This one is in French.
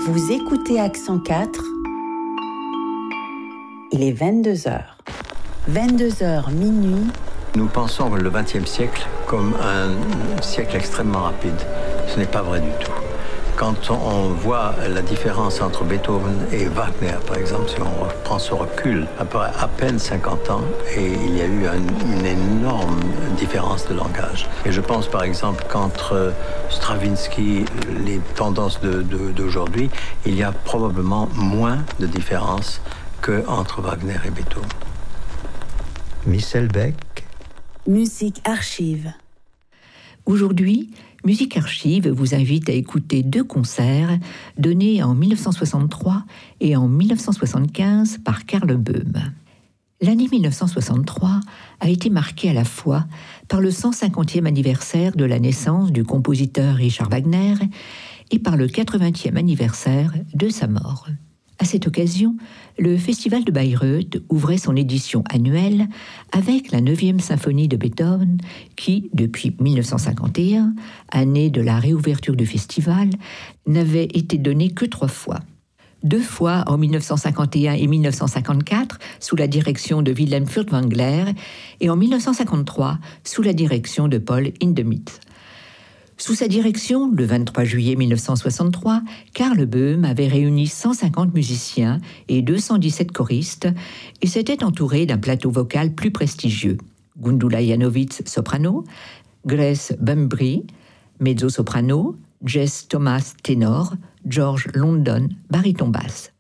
Vous écoutez Accent 4. Il est 22h. 22h minuit. Nous pensons le XXe siècle comme un siècle extrêmement rapide. Ce n'est pas vrai du tout. Quand on voit la différence entre Beethoven et Wagner, par exemple, si on prend ce recul, après à peine 50 ans, et il y a eu une énorme différence de langage. Et je pense par exemple qu'entre Stravinsky, les tendances d'aujourd'hui, il y a probablement moins de différence qu'entre Wagner et Beethoven. Michel Beck. Musique Archive. Aujourd'hui, Musique Archive vous invite à écouter 2 concerts donnés en 1963 et en 1975 par Karl Böhm. L'année 1963 a été marquée à la fois par le 150e anniversaire de la naissance du compositeur Richard Wagner et par le 80e anniversaire de sa mort. À cette occasion, le Festival de Bayreuth ouvrait son édition annuelle avec la 9e symphonie de Beethoven qui, depuis 1951, année de la réouverture du festival, n'avait été donnée que 3 fois. 2 fois en 1951 et 1954 sous la direction de Wilhelm Furtwängler et en 1953 sous la direction de Paul Hindemith. Sous sa direction, le 23 juillet 1963, Karl Böhm avait réuni 150 musiciens et 217 choristes et s'était entouré d'un plateau vocal plus prestigieux. Gundula Janowitz, soprano, Grace Bumbry, mezzo-soprano, Jess Thomas, ténor, George London, baryton basse.